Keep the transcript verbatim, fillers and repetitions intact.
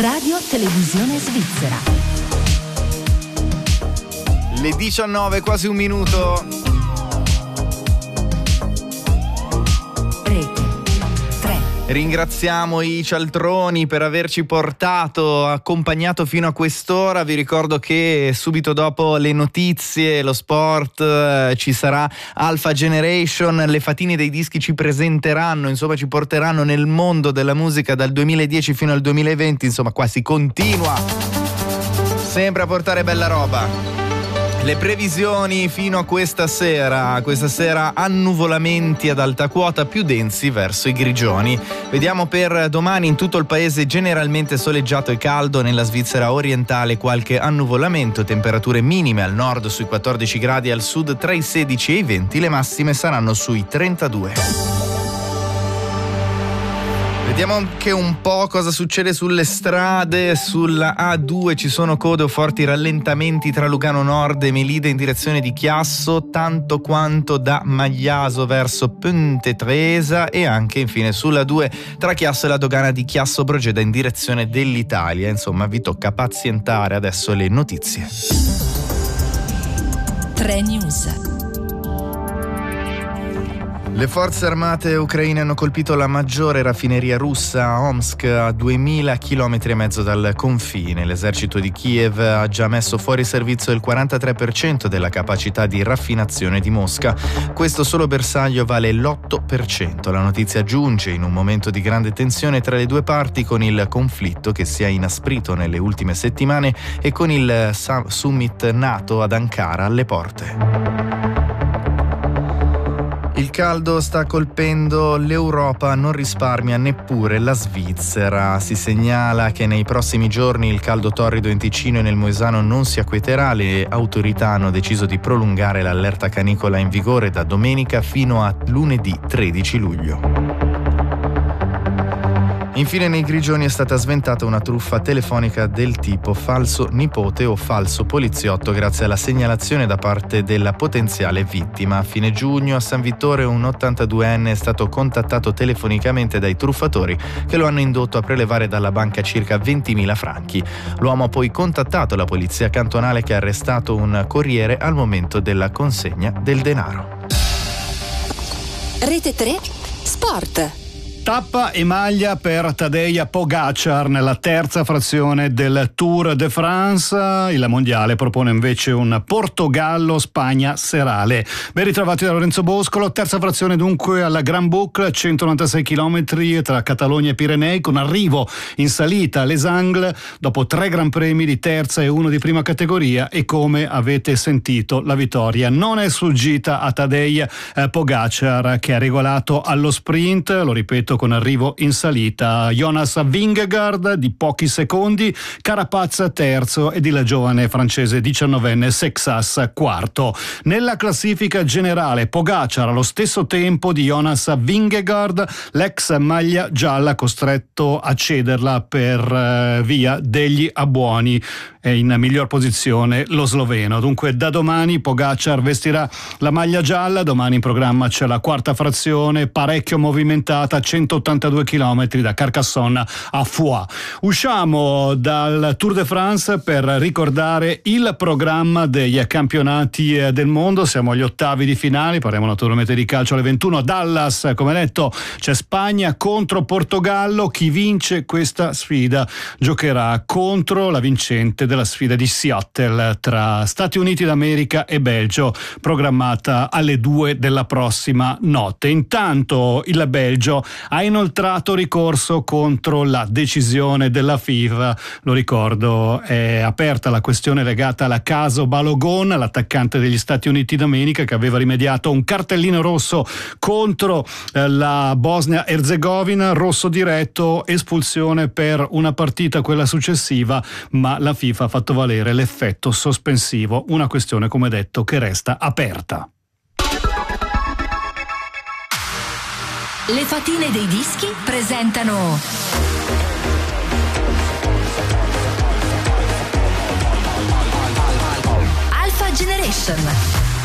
Radio Televisione Svizzera. Le diciannove, quasi un minuto. Rete tre. Ringraziamo i cialtroni per averci portato, accompagnato fino a quest'ora. Vi ricordo che subito dopo le notizie, lo sport, eh, ci sarà Alpha Generation. Le Fatine dei Dischi ci presenteranno, insomma ci porteranno nel mondo della musica dal duemiladieci fino al duemilaventi. Insomma qua si continua sempre a portare bella roba. Le previsioni fino a questa sera, questa sera annuvolamenti ad alta quota più densi verso i grigioni. Vediamo per domani: in tutto il paese generalmente soleggiato e caldo, nella Svizzera orientale qualche annuvolamento, temperature minime al nord sui quattordici gradi, al sud tra i sedici e i venti, le massime saranno sui trentadue. Vediamo anche un po' cosa succede sulle strade. Sulla A due ci sono code o forti rallentamenti tra Lugano Nord e Melide in direzione di Chiasso, tanto quanto da Magliaso verso Ponte Tresa, e anche infine sulla due tra Chiasso e la dogana di Chiasso Brogeda in direzione dell'Italia. Insomma, vi tocca pazientare. Adesso le notizie. tre News. Le forze armate ucraine hanno colpito la maggiore raffineria russa a Omsk, a duemila chilometri e mezzo dal confine. L'esercito di Kiev ha già messo fuori servizio il quarantatré per cento della capacità di raffinazione di Mosca. Questo solo bersaglio vale l'otto per cento. La notizia giunge in un momento di grande tensione tra le due parti, con il conflitto che si è inasprito nelle ultime settimane e con il summit NATO ad Ankara alle porte. Il caldo sta colpendo l'Europa, non risparmia neppure la Svizzera. Si segnala che nei prossimi giorni il caldo torrido in Ticino e nel Moesano non si acquieterà. Le autorità hanno deciso di prolungare l'allerta canicola in vigore da domenica fino a lunedì tredici luglio. Infine nei Grigioni è stata sventata una truffa telefonica del tipo falso nipote o falso poliziotto, grazie alla segnalazione da parte della potenziale vittima. A fine giugno a San Vittore un ottantaduenne è stato contattato telefonicamente dai truffatori, che lo hanno indotto a prelevare dalla banca circa ventimila franchi. L'uomo ha poi contattato la polizia cantonale, che ha arrestato un corriere al momento della consegna del denaro. Rete tre Sport. Tappa e maglia per Tadej Pogačar nella terza frazione del Tour de France. Il mondiale propone invece un Portogallo-Spagna serale. Ben ritrovati da Lorenzo Boscolo. Terza frazione dunque alla Grand Boucle, centonovantasei chilometri tra Catalogna e Pirenei, con arrivo in salita a Les Angles dopo tre Gran Premi di terza e uno di prima categoria. E come avete sentito, la vittoria non è sfuggita a Tadej Pogačar, che ha regolato allo sprint, lo ripeto, con arrivo in salita. Jonas Vingegaard di pochi secondi, Carapaz terzo ed il giovane francese diciannovenne Sexas quarto. Nella classifica generale Pogačar allo stesso tempo di Jonas Vingegaard, l'ex maglia gialla costretto a cederla per eh, via degli abbuoni. È in miglior posizione lo sloveno. Dunque da domani Pogačar vestirà la maglia gialla. Domani in programma c'è la quarta frazione, parecchio movimentata, centottantadue chilometri da Carcassonne a Foix. Usciamo dal Tour de France per ricordare il programma dei campionati del mondo. Siamo agli ottavi di finale, parliamo naturalmente di calcio alle ventuno a Dallas. Come detto, c'è Spagna contro Portogallo. Chi vince questa sfida giocherà contro la vincente della sfida di Seattle tra Stati Uniti d'America e Belgio, programmata alle due della prossima notte. Intanto il Belgio ha inoltrato ricorso contro la decisione della FIFA. Lo ricordo, è aperta la questione legata alla caso Balogun, l'attaccante degli Stati Uniti d'America, che aveva rimediato un cartellino rosso contro eh, la Bosnia-Erzegovina, rosso diretto, espulsione per una partita, quella successiva, ma la FIFA ha fatto valere l'effetto sospensivo, una questione, come detto, che resta aperta. Le Fatine dei Dischi presentano Alpha Generation.